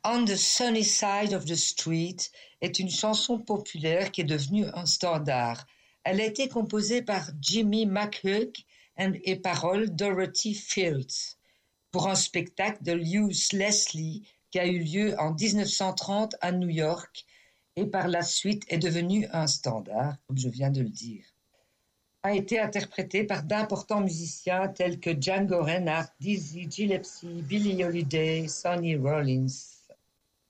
On the Sunny Side of the Street est une chanson populaire qui est devenue un standard. Elle a été composée par Jimmy McHugh et paroles Dorothy Fields pour un spectacle de Lewis Leslie qui a eu lieu en 1930 à New York et par la suite est devenu un standard, comme je viens de le dire. A été interprétée par d'importants musiciens tels que Django Reinhardt, Dizzy Gillespie, Billie Holiday, Sonny Rollins.